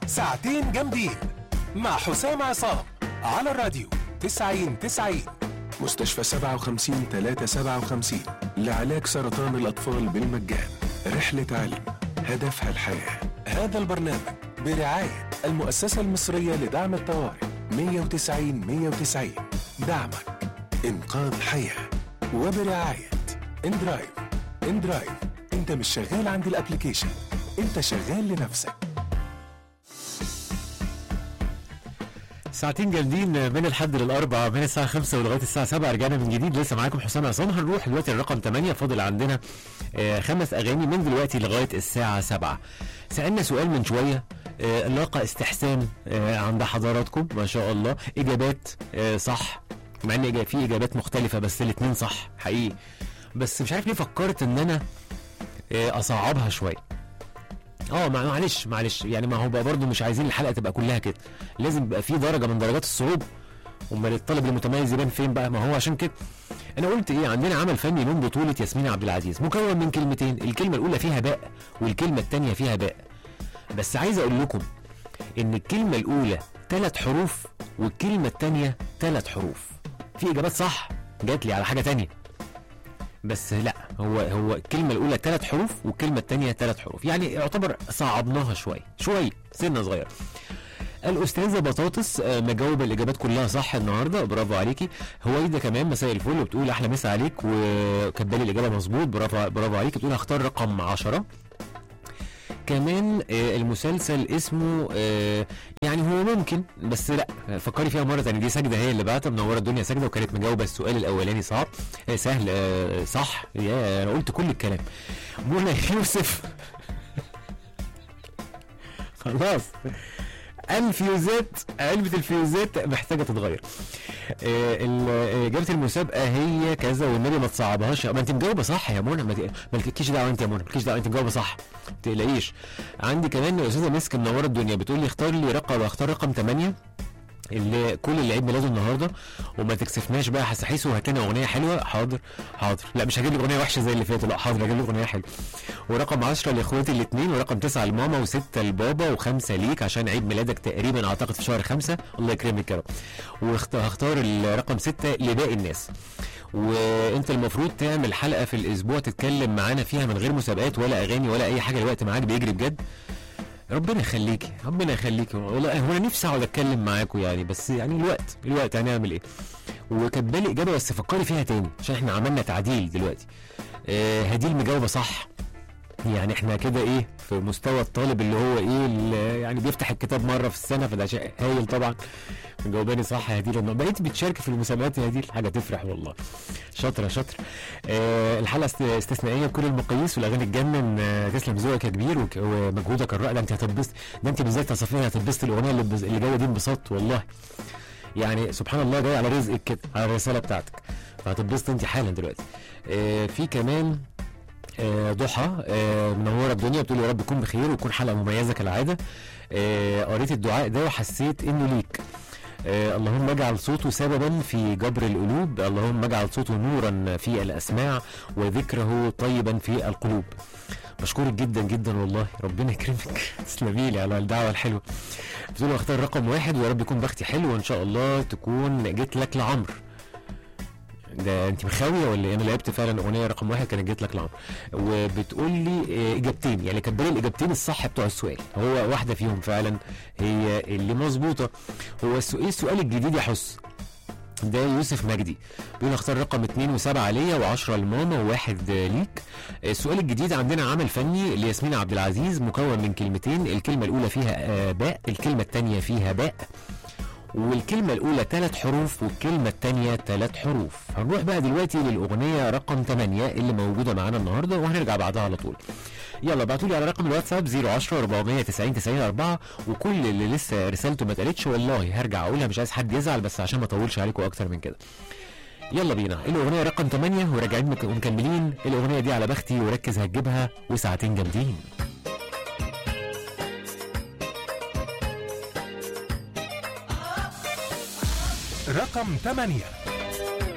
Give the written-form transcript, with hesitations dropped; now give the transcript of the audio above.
ساعتين جامدين مع حسام عصام على الراديو 90 مستشفى 57 لعلاج سرطان الأطفال بالمجان. رحلة علم هدفها الحياة. هذا البرنامج برعاية المؤسسة المصرية لدعم الطوارئ 190 دعمك إنقاذ حياة. وبرعاية اندرايف انت مش شغال عند الابليكيشن، انت شغال لنفسك. ساعتين جامدين من الحد للأربعة، من الساعة 5 ولغاية الساعة 7. رجعنا من جديد، لسه معاكم حسام عصام. هنروح دلوقتي الرقم 8. فاضل عندنا 5 أغاني من دلوقتي لغاية الساعة 7. سألنا سؤال من شوية، لاقى استحسان عند حضراتكم ما شاء الله. إجابات صح، مع ان في إجابات مختلفة بس الاتنين صح حقيقي. بس مش عارف ليه فكرت ان انا اصعبها شوية. معلش يعني، ما هو بقى برضه مش عايزين الحلقة تبقى كلها كده، لازم يبقى في درجة من درجات الصعوبة. امال الطالب المتميز يبان فين بقى؟ ما هو عشان كده انا قلت عندنا عمل فني من بطولة ياسمين عبد العزيز مكون من كلمتين، الكلمة الاولى فيها باء والكلمة الثانية فيها باء. بس عايز اقول لكم ان الكلمة الاولى 3 حروف والكلمة الثانية 3 حروف. في اجابات صح جات لي على حاجة تانية، بس لا، هو الكلمة الأولى 3 حروف والكلمة الثانية 3 حروف، يعني يعتبر صعبناها شوية سنة صغيرة. الأستاذة بطاطس مجاوبة الإجابات كلها صح النهاردة، برافو عليكي. هويدا كمان مساء الفل، وبتقول أحلى مسا عليك وكتبالي الإجابة مظبوط، برافو عليك. بتقول هختار رقم 10. كمان المسلسل اسمه يعني هو ممكن، بس لا فكري فيها مره ثانيه. دي ساجده هي اللي بعتها، منوره الدنيا ساجده، وكانت مجاوبه السؤال الاولاني صعب سهل صح. يا انا قلت كل الكلام. منى يوسف خلاص، علبة الفيوزات محتاجة تتغير. إجابة المسابقة هي كذا والنبي ما تصعبهاش. ما انت مجاوبة صح يا منى، ما لكيش دعوة انت يا منى، مالكيش دعوة، انت مجاوبة صح ما تقلقيش. عندي كمان الأستاذة مسك منورة الدنيا، بتقول لي اختار لي رقم، اختار رقم 8 اللي كل اللي عيد ميلاده النهارده، وما تكسفناش بقى حسحيس، وهات لنا اغنيه حلوه. حاضر لا مش هجيب لك اغنيه وحشه زي اللي فاتوا، لا حاضر هجيب لك اغنيه حلوه. ورقم 10 لاخواتي الاثنين، ورقم 9 لماما، و6 لبابا، و5 ليك عشان عيد ميلادك تقريبا اعتقد في شهر 5. الله يكرمك يا رب. وهختار الرقم 6 لباقي الناس. وانت المفروض تعمل حلقه في الاسبوع تتكلم معانا فيها من غير مسابقات ولا اغاني ولا اي حاجه، الوقت معاك بيجري بجد. ربنا يخليكي والله. هو انا نفسي اقعد اتكلم معاكم يعني، بس يعني الوقت هنعمل ايه. وكاتبالي اجابه بس فكري فيها تاني عشان احنا عملنا تعديل دلوقتي. هديل مجاوبه صح، يعني احنا كده في مستوى الطالب اللي هو اللي يعني بيفتح الكتاب مره في السنه، فده شيء هايل طبعا. مجاوباني صح يا هديل، بقيت بتشارك في المسابقات يا هديل، حاجه تفرح والله. شاطره. الحلقه استثنائيه بكل المقاييس والاغاني تجنن. تسلم ذوقك يا كبير ومجهودك الرائع. ده انت هتنبسط، ده انت بالذات يا صفيه هتنبسط. الاغنيه اللي جايه دي انبساط والله، يعني سبحان الله جاي على رزقك كده، على الرساله بتاعتك، فهتنبسط انت حالا دلوقتي. في كمان ضحى منوره الدنيا، بتقول يا رب تكون بخير وتكون حلقه مميزه كالعاده. قريت الدعاء ده وحسيت انه ليك. اللهم اجعل صوته سببا في جبر القلوب، اللهم اجعل صوته نورا في الاسماع وذكره طيبا في القلوب. بشكرك جدا جدا والله، ربنا يكرمك. تسلمي لي على الدعوه الحلوه. بتقول اختار رقم 1 ويا رب يكون بختي حلو وان شاء الله تكون جيت لك لعمرو. ده انت مخاويه ولا ايه؟ انا لعبت فعلا اغنيه رقم 1 كانت جيت لك لعمرو. وبتقول لي اجابتين، يعني كاتبه لي الاجابتين الصح بتوع السؤال، هو واحده فيهم فعلا هي اللي مظبوطه. هو السؤال الجديد يا حس ده يوسف مجدي، بيقول اختار رقم 2 و7 ليا و10 لماما و1 ليك. السؤال الجديد عندنا عمل فني لياسمين عبد العزيز مكون من كلمتين، الكلمه الاولى فيها باء، الكلمه الثانيه فيها باء، والكلمة الأولى 3 حروف والكلمة الثانية 3 حروف. هنروح بقى دلوقتي للأغنية رقم 8 اللي موجودة معانا النهاردة وهنرجع بعدها على طول. يلا ابعتولي على رقم الواتساب 010 490 90 4. وكل اللي لسه رسالته ما اتقالتش والله هرجع أقولها، مش عايز حد يزعل بس عشان ما اطولش عليكم أكتر من كده. يلا بينا الأغنية رقم 8 وراجعين ومكملين. الأغنية دي على بختي وركز هتجيبها وساعتين جامدين. رقم 8.